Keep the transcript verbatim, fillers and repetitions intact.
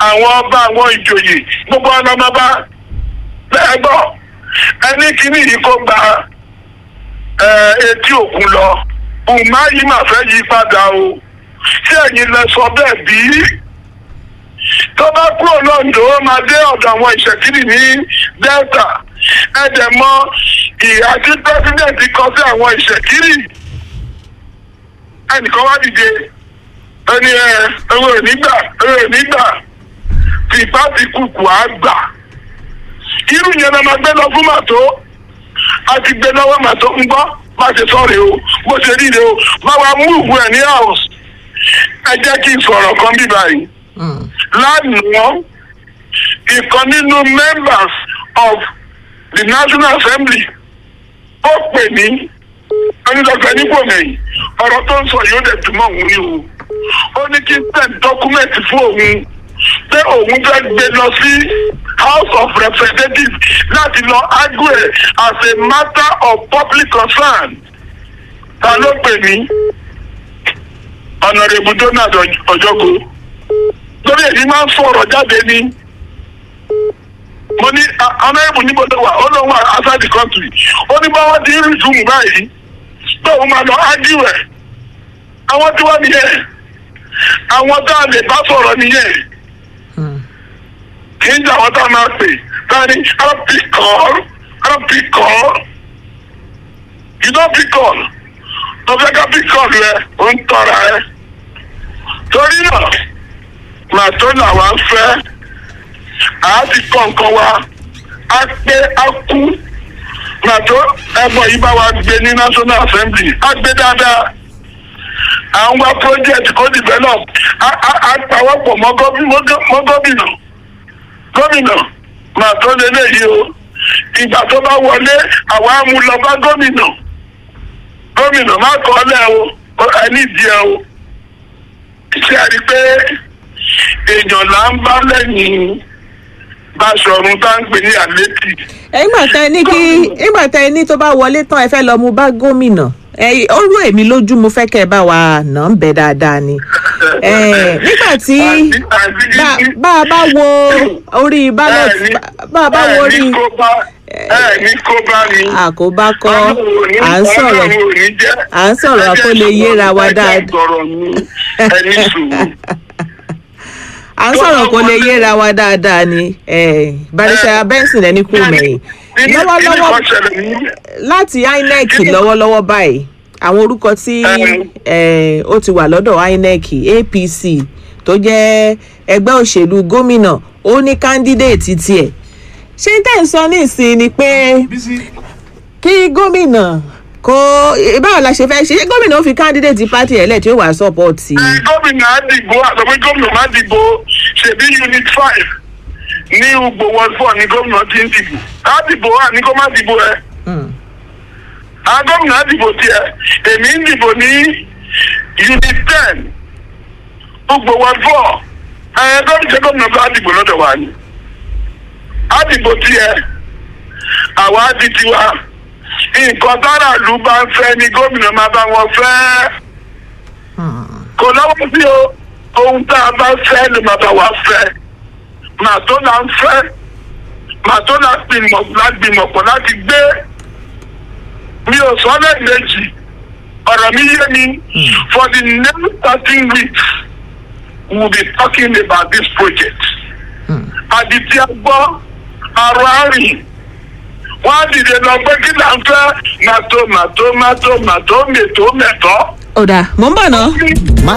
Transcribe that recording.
àwọn ọba àwọn ìjòyè gbogbo ọlọ́mọba bẹ́ẹ̀ gbọ́ ẹni kìíní yìí kó gba etí òkun lọ bùnmá yìí mà fẹ́ yí padà o ṣé ẹ̀yin lẹ sọ bẹ́ẹ̀ bí? tó bá kúrò lọ́ńdọ̀ ó máa dé ọ̀dọ̀ àwọn ìṣẹ̀kìrì ní delta ẹ̀dẹ̀ mọ ìhà tí pẹ́sidẹ̀ntì kọ sí àwọn ìṣẹ̀kìrì ẹnìkan wá dìde ẹni ẹ ewé nígbà ewé nígbà tìpá ti kùkù àgbà irú yẹn la máa gbé lọ fún màtó a ti gbé lọ́wọ́ màtó ń gbọ́ bá ṣe sọ̀rọ̀ o bó ṣe rí rè o bá wa mú ìwé ẹ̀ ní house ẹ jẹ́ kí n sọ̀rọ̀ kan bí báyìí. lánàá ìkan nínú members of the National Assembly ó pè mí onídọ̀gbẹ́ nípò mẹ́yìn ọ̀rọ̀ tó ń sọ yóò dẹ̀ túmọ̀ òun ní o ó ní kí n tẹ̀ dọ́kúmẹ̀tì fún òun pé òun fẹ́ gbé lọ sí House of Representatives láti lọ argue as a matter of public concern. ta ló pè mí? Honorable Donald Ojogo lórí èyí máa ń sọ̀rọ̀ jáde ní mo ní honorable níbo ló wà ó lóun wà outside the country ó ní báwọn ti ń resume báyìí pé òun máa lọ argue ẹ̀ àwọn tí wọ́n nìyẹn àwọn tá a lè bá sọ̀rọ̀ nìyẹn kì í jẹ́ àwọn tá a máa pè ká ní I don't pick call I don't pick call you don't pick call tó fẹ́ ká pick call rẹ ó ń tọ́ra ẹ torí náà màtó làwa ń fẹ́ àá ti kọ́ nǹkan wa á pé á kú màtó ẹ̀gbọ́n yìí bá wa gbé ní National Assembly á gbé dáadáa àwọn wa project kó develop á pàwọ́pọ̀ mọ́ gómìnà gómìnà màtó lélẹ́yìí o ìgbà tó bá wọlé àwa á mú lọ bá gómìnà gómìnà má kọ́ lẹ́ o ẹni díẹ̀ o ṣe àrí pé èèyàn là ń bá lẹ́yìn Báṣọ̀run tá ń pè ní àlétì. ìgbà tẹ ní kí ìgbà tẹ ní tó bá wọlé tán ẹ fẹ́ lọ mú bá gómìnà ẹ ó rú èmi lójú mo fẹ́ kẹ́ ẹ bá wa nà ń bẹ dáadáa ni. nígbà tí bá a bá wo orí ballot bá a bá wo orí. ẹ ní kó bá mi. àkóbá kọ́ à ń sọ̀rọ̀ à ń sọ̀rọ̀ kó lè yéra wa dáadáa. ẹni sùúrù. à ń sọ̀rọ̀ kó lè yéra wa dáadáa ni barrister Benson ẹni kú mẹ́yìn lọ́wọ́lọ́wọ́ láti I N E C lọ́wọ́lọ́wọ́ báyìí àwọn orúkọ tí ó ti wà lọ́dọ̀ I N E C A P C tó jẹ́ ẹgbẹ́ òṣèlú gómìnà ó ní candidate tiẹ̀ ṣé n tẹ́ ń sọ ní ìsìn ni pé kí gómìnà kó báwo la ṣe fẹ́ ṣe gómìnà ó fi candidate party ẹ̀ lẹ̀ tí ó wà support sí. gómìnà á dìbò àtọ́pẹ́ gómìnà má dìbò ṣèbí unit five ní Ugbo ward four ní gómìnà ti ń dìbò á dìbò wà ní kó má dìbò ẹ. àwọn gómìnà á dìbò tiẹ̀ èmi ń dìbò ní unit ten Ugbo ward four ẹ̀ gómìnà gómìnà bá dìbò lọ́dọ̀ wa ni á dìbò tiẹ̀ àwa á di tiwa nǹkan tára ìlú bá ń fẹ́ ni gómìnà máa bá wọn fẹ́ kò lọ́wọ́ sí o ohun tá a bá fẹ́ ló máa bá wa fẹ́ màtó là ń fẹ́ màtó là gbìmọ̀ pọ̀ láti gbé mi ò sọ lẹ́ẹ̀mejì ọ̀rọ̀ mi yé mi for the next thirteen weeks we will be talking about this project àdìtí agbọ́ àrò àrìn wọ́n á dìde lọ pé kí là ń fẹ́ màtó màtó màtó màtó mètó mẹ́tọ́. ọ̀dà mò ń bọ̀ náà.